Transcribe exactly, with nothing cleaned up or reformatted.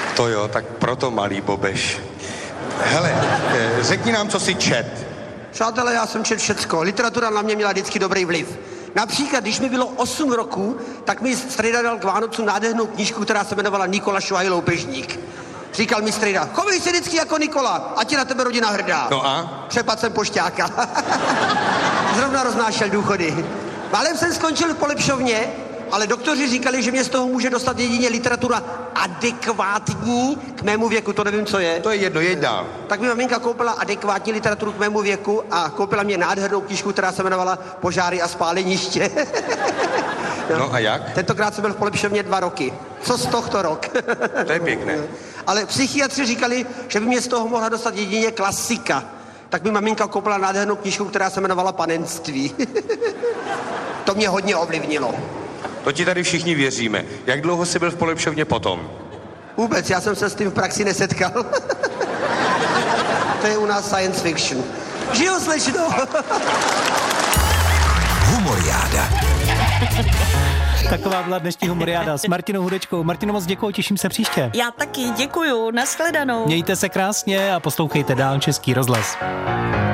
To jo, tak proto malý Bobeš. Hele, eh, řekni nám, co jsi čet. Přátelé, já jsem četl všecko. Literatura na mě měla vždycky dobrý vliv. Například, když mi bylo osm roků, tak mi strejda dal k Vánocům nádhernou knížku, která se jmenovala Nikola Šuhaj Loupežník. Říkal mi strejda, chovej se vždycky jako Nikola, ať je na tebe rodina hrdá. No a? Přepad jsem pošťáka. Zrovna roznášel důchody. Málem jsem skončil v polepšovně, ale doktoři říkali, že mě z toho může dostat jedině literatura adekvátní k mému věku, to nevím, co je. To je jedno, jeď dál. Tak mi maminka koupila adekvátní literaturu k mému věku a koupila mě nádhernou knížku, která se jmenovala Požáry a spáleniště. no. no a jak? Tentokrát jsem byl v polepšovně dva roky. Co z tohto rok? To je pěkné. Ale psychiatři říkali, že by mě z toho mohla dostat jedině klasika. Tak mi maminka koupila nádhernou knížku, která se jmenovala Panenství. To mě hodně ovlivnilo. To ti tady všichni věříme. Jak dlouho jsi byl v polepšovně potom? Vůbec, já jsem se s tím v praxi nesetkal. To je u nás science fiction. Žiju, slečno! Humoriáda. Taková byla dnešní humoriáda s Martinou Hudečkou. Martino, moc děkuji, těším se příště. Já taky, děkuju, nashledanou. Mějte se krásně a poslouchejte dál Český rozhlas.